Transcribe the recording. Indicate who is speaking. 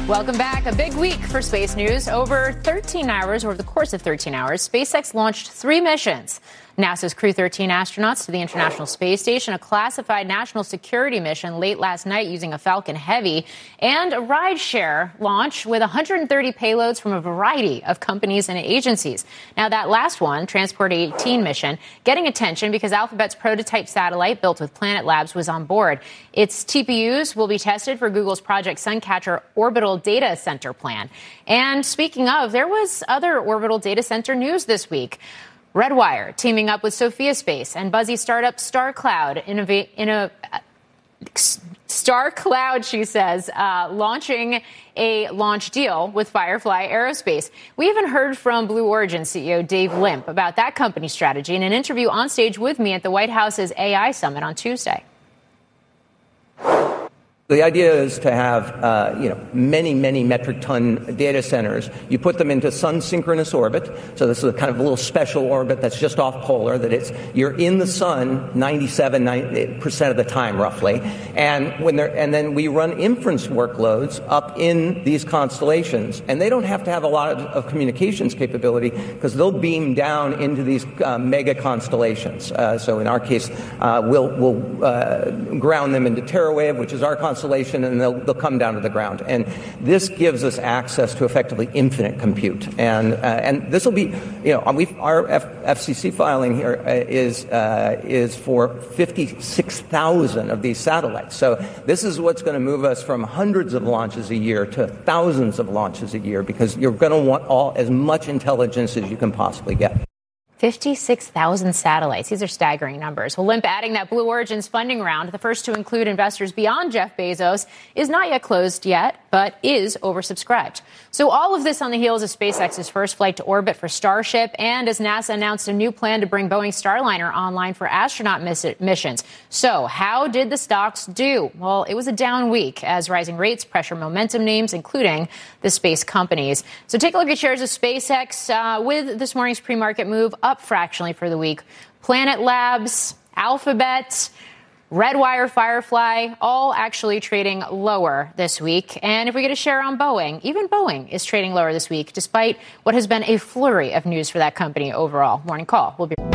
Speaker 1: Welcome back. A big week for space news. Over the course of 13 hours, SpaceX launched 3 missions. NASA's Crew 13 astronauts to the International Space Station, a classified national security mission late last night using a Falcon Heavy, and a rideshare launch with 130 payloads from a variety of companies and agencies. Now, that last one, Transport 18 mission, getting attention because Alphabet's prototype satellite built with Planet Labs was on board. Its TPUs will be tested for Google's Project Suncatcher orbital data center plan. And speaking of, there was other orbital data center news this week. Redwire teaming up with Sophia Space and buzzy startup StarCloud she says, launching a launch deal with Firefly Aerospace. We even heard from Blue Origin CEO Dave Limp about that company strategy in an interview on stage with me at the White House's AI Summit on Tuesday.
Speaker 2: The idea is to have, many, many metric ton data centers. You put them into sun-synchronous orbit. So this is a kind of a little special orbit that's just off polar, you're in the sun 97% of the time, roughly. And then we run inference workloads up in these constellations. And they don't have to have a lot of communications capability because they'll beam down into these mega constellations. So in our case, we'll ground them into TerraWave, which is our constellation, and they'll come down to the ground. And this gives us access to effectively infinite compute. And this will be, our FCC filing here is for 56,000 of these satellites. So this is what's going to move us from hundreds of launches a year to thousands of launches a year, because you're going to want as much intelligence as you can possibly get.
Speaker 1: 56,000 satellites. These are staggering numbers. Well, Limp adding that Blue Origin's funding round, the first to include investors beyond Jeff Bezos, is not yet closed yet, but is oversubscribed. So all of this on the heels of SpaceX's first flight to orbit for Starship, and as NASA announced a new plan to bring Boeing Starliner online for astronaut missions. So how did the stocks do? Well, it was a down week as rising rates pressure momentum names, including the space companies. So take a look at shares of SpaceX with this morning's pre-market move up fractionally for the week. Planet Labs, Alphabet, Redwire, Firefly, all actually trading lower this week. And if we get a share on Boeing, even Boeing is trading lower this week, despite what has been a flurry of news for that company overall. Morning Call will be